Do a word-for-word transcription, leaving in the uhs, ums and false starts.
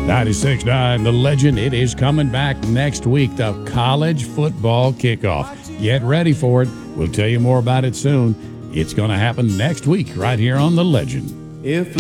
ninety-six point nine The Legend. It is coming back next week, the college football kickoff. Get ready for it. We'll tell you more about it soon. It's going to happen next week right here on The Legend. If